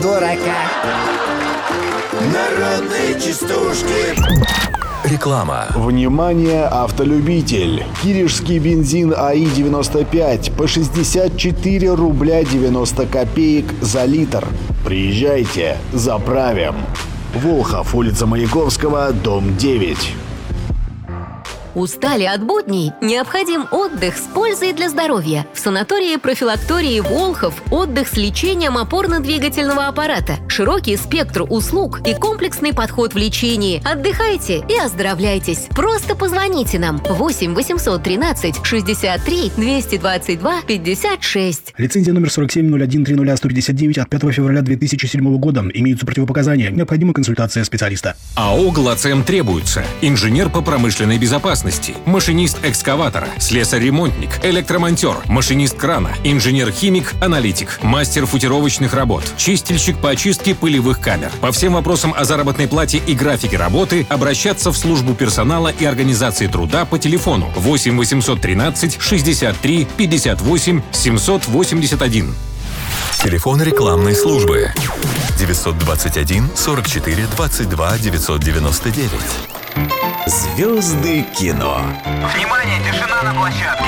дурака. Народные частушки. Реклама. Внимание, автолюбитель! Киришский бензин АИ-95 по 64 рубля 90 копеек за литр. Приезжайте, заправим. Волхов, улица Маяковского, дом 9. Устали от будней? Необходим отдых с пользой для здоровья. В санатории-профилактории Волхов отдых с лечением опорно-двигательного аппарата. Широкий спектр услуг и комплексный подход в лечении. Отдыхайте и оздоровляйтесь. Просто позвоните нам 8 813 63 222 56. Лицензия номер 470130А159 от 5 февраля 2007 года. Имеются противопоказания. Необходима консультация специалиста. АО «Глацем» требуется инженер по промышленной безопасности, машинист экскаватора, слесарь-ремонтник, электромонтер, машинист крана, инженер-химик, аналитик, мастер футировочных работ, чистильщик по очистке пылевых камер. По всем вопросам о заработной плате и графике работы обращаться в службу персонала и организации труда по телефону 8 813 63 58 781. Телефон рекламной службы 921 44 22 999. Звезды кино. Внимание, тишина на площадке.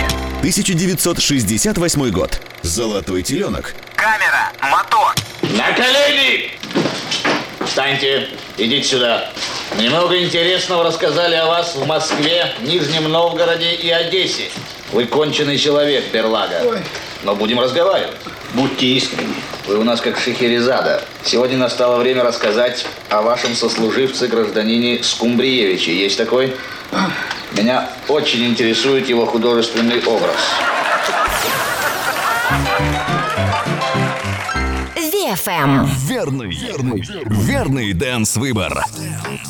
1968 год. Золотой теленок. Камера, мотор. На колени! Встаньте, идите сюда. Немного интересного рассказали о вас в Москве, Нижнем Новгороде и Одессе. Вы конченый человек, Берлага. Но будем разговаривать. Будьте искренни. Вы у нас как Шахерезада. Сегодня настало время рассказать о вашем сослуживце, гражданине Скумбриевиче. Есть такой? Меня очень интересует его художественный образ. ВФМ. Верный дэнс-выбор.